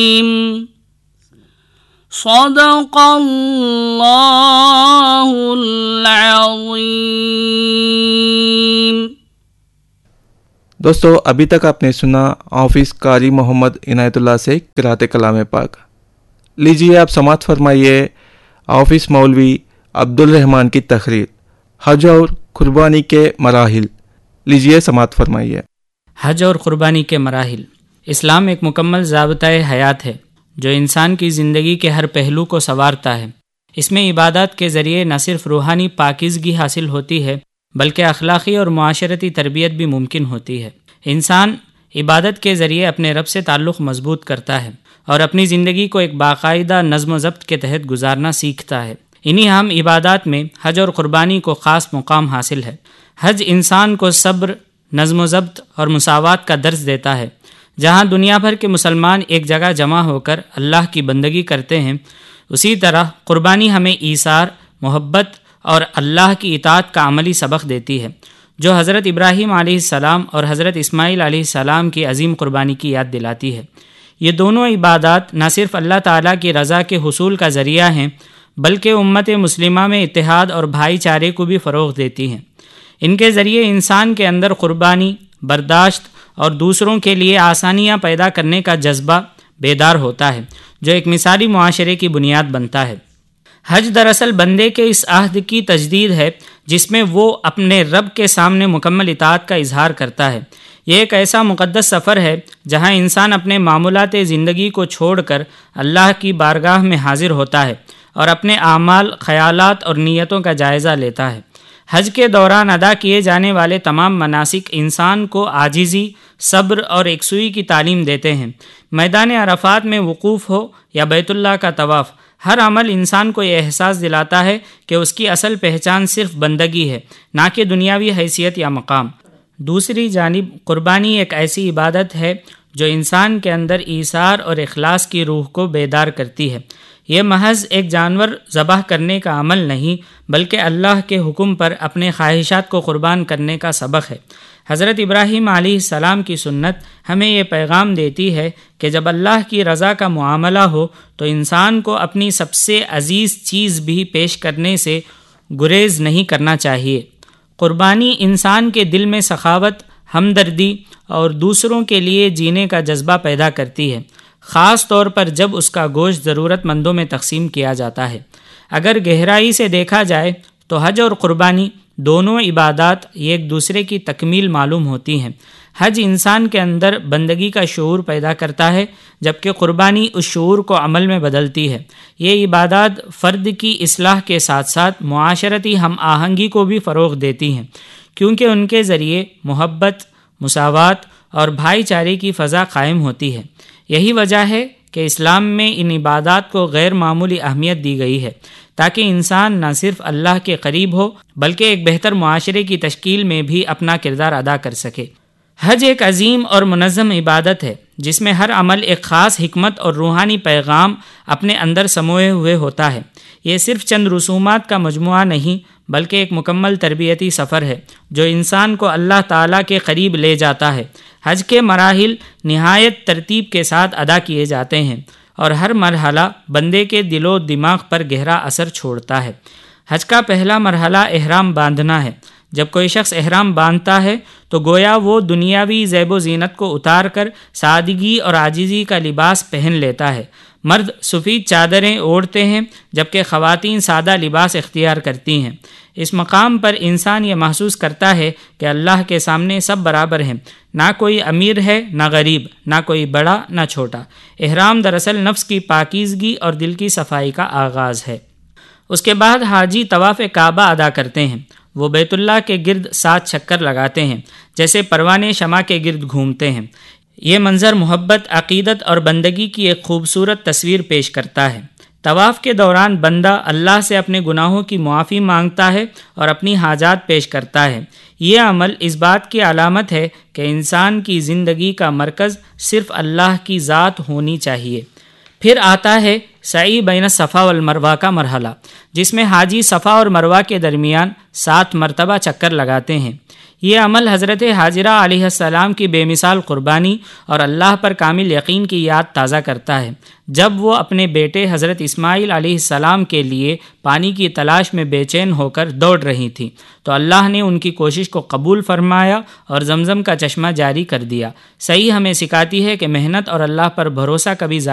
صدق اللہ العظیم۔ دوستو، ابھی تک آپ نے سنا حافظ قاری محمد عنایت اللہ سے قرأت کلام پاک۔ لیجیے آپ سماعت فرمائیے حافظ مولوی عبدالرحمن کی تقریر حج اور قربانی کے مراحل۔ لیجیے سماعت فرمائیے۔ حج اور قربانی کے مراحل۔ اسلام ایک مکمل ضابطۂ حیات ہے جو انسان کی زندگی کے ہر پہلو کو سنوارتا ہے۔ اس میں عبادات کے ذریعے نہ صرف روحانی پاکیزگی حاصل ہوتی ہے بلکہ اخلاقی اور معاشرتی تربیت بھی ممکن ہوتی ہے۔ انسان عبادت کے ذریعے اپنے رب سے تعلق مضبوط کرتا ہے اور اپنی زندگی کو ایک باقاعدہ نظم و ضبط کے تحت گزارنا سیکھتا ہے۔ انہی اہم عبادات میں حج اور قربانی کو خاص مقام حاصل ہے۔ حج انسان کو صبر، نظم و ضبط اور مساوات کا درس دیتا ہے۔ جہاں دنیا بھر کے مسلمان ایک جگہ جمع ہو کر اللہ کی بندگی کرتے ہیں، اسی طرح قربانی ہمیں ایثار، محبت اور اللہ کی اطاعت کا عملی سبق دیتی ہے، جو حضرت ابراہیم علیہ السلام اور حضرت اسماعیل علیہ السلام کی عظیم قربانی کی یاد دلاتی ہے۔ یہ دونوں عبادات نہ صرف اللہ تعالیٰ کی رضا کے حصول کا ذریعہ ہیں بلکہ امت مسلمہ میں اتحاد اور بھائی چارے کو بھی فروغ دیتی ہیں۔ ان کے ذریعے انسان کے اندر قربانی، برداشت اور دوسروں کے لیے آسانیاں پیدا کرنے کا جذبہ بیدار ہوتا ہے، جو ایک مثالی معاشرے کی بنیاد بنتا ہے۔ حج دراصل بندے کے اس عہد کی تجدید ہے جس میں وہ اپنے رب کے سامنے مکمل اطاعت کا اظہار کرتا ہے۔ یہ ایک ایسا مقدس سفر ہے جہاں انسان اپنے معمولات زندگی کو چھوڑ کر اللہ کی بارگاہ میں حاضر ہوتا ہے اور اپنے اعمال، خیالات اور نیتوں کا جائزہ لیتا ہے۔ حج کے دوران ادا کیے جانے والے تمام مناسک انسان کو عاجزی، صبر اور یکسوئی کی تعلیم دیتے ہیں۔ میدان عرفات میں وقوف ہو یا بیت اللہ کا طواف، ہر عمل انسان کو یہ احساس دلاتا ہے کہ اس کی اصل پہچان صرف بندگی ہے، نہ کہ دنیاوی حیثیت یا مقام۔ دوسری جانب قربانی ایک ایسی عبادت ہے جو انسان کے اندر ایثار اور اخلاص کی روح کو بیدار کرتی ہے۔ یہ محض ایک جانور ذبح کرنے کا عمل نہیں بلکہ اللہ کے حکم پر اپنے خواہشات کو قربان کرنے کا سبق ہے۔ حضرت ابراہیم علیہ السلام کی سنت ہمیں یہ پیغام دیتی ہے کہ جب اللہ کی رضا کا معاملہ ہو تو انسان کو اپنی سب سے عزیز چیز بھی پیش کرنے سے گریز نہیں کرنا چاہیے۔ قربانی انسان کے دل میں سخاوت، ہمدردی اور دوسروں کے لیے جینے کا جذبہ پیدا کرتی ہے، خاص طور پر جب اس کا گوشت ضرورت مندوں میں تقسیم کیا جاتا ہے۔ اگر گہرائی سے دیکھا جائے تو حج اور قربانی دونوں عبادات ایک دوسرے کی تکمیل معلوم ہوتی ہیں۔ حج انسان کے اندر بندگی کا شعور پیدا کرتا ہے جبکہ قربانی اس شعور کو عمل میں بدلتی ہے۔ یہ عبادات فرد کی اصلاح کے ساتھ ساتھ معاشرتی ہم آہنگی کو بھی فروغ دیتی ہیں، کیونکہ ان کے ذریعے محبت، مساوات اور بھائی چارے کی فضا قائم ہوتی ہے۔ یہی وجہ ہے کہ اسلام میں ان عبادات کو غیر معمولی اہمیت دی گئی ہے تاکہ انسان نہ صرف اللہ کے قریب ہو بلکہ ایک بہتر معاشرے کی تشکیل میں بھی اپنا کردار ادا کر سکے۔ حج ایک عظیم اور منظم عبادت ہے جس میں ہر عمل ایک خاص حکمت اور روحانی پیغام اپنے اندر سموئے ہوئے ہوتا ہے۔ یہ صرف چند رسومات کا مجموعہ نہیں بلکہ ایک مکمل تربیتی سفر ہے جو انسان کو اللہ تعالیٰ کے قریب لے جاتا ہے۔ حج کے مراحل نہایت ترتیب کے ساتھ ادا کیے جاتے ہیں اور ہر مرحلہ بندے کے دل و دماغ پر گہرا اثر چھوڑتا ہے۔ حج کا پہلا مرحلہ احرام باندھنا ہے۔ جب کوئی شخص احرام باندھتا ہے تو گویا وہ دنیاوی زیب و زینت کو اتار کر سادگی اور عاجزی کا لباس پہن لیتا ہے۔ مرد سفید چادریں اوڑھتے ہیں جبکہ خواتین سادہ لباس اختیار کرتی ہیں۔ اس مقام پر انسان یہ محسوس کرتا ہے کہ اللہ کے سامنے سب برابر ہیں، نہ کوئی امیر ہے نہ غریب، نہ کوئی بڑا نہ چھوٹا۔ احرام دراصل نفس کی پاکیزگی اور دل کی صفائی کا آغاز ہے۔ اس کے بعد حاجی طواف کعبہ ادا کرتے ہیں۔ وہ بیت اللہ کے گرد 7 چکر لگاتے ہیں جیسے پروانے شمع کے گرد گھومتے ہیں۔ یہ منظر محبت، عقیدت اور بندگی کی ایک خوبصورت تصویر پیش کرتا ہے۔ طواف کے دوران بندہ اللہ سے اپنے گناہوں کی معافی مانگتا ہے اور اپنی حاجات پیش کرتا ہے۔ یہ عمل اس بات کی علامت ہے کہ انسان کی زندگی کا مرکز صرف اللہ کی ذات ہونی چاہیے۔ پھر آتا ہے سعی بین صفا والمروہ کا مرحلہ، جس میں حاجی صفا اور مروہ کے درمیان 7 مرتبہ چکر لگاتے ہیں۔ یہ عمل حضرت حاجرہ علیہ السلام کی بے مثال قربانی اور اللہ پر کامل یقین کی یاد تازہ کرتا ہے۔ جب وہ اپنے بیٹے حضرت اسماعیل علیہ السلام کے لیے پانی کی تلاش میں بے چین ہو کر دوڑ رہی تھیں تو اللہ نے ان کی کوشش کو قبول فرمایا اور زمزم کا چشمہ جاری کر دیا۔ صحیح ہمیں سکھاتی ہے کہ محنت اور اللہ پر بھروسہ کبھی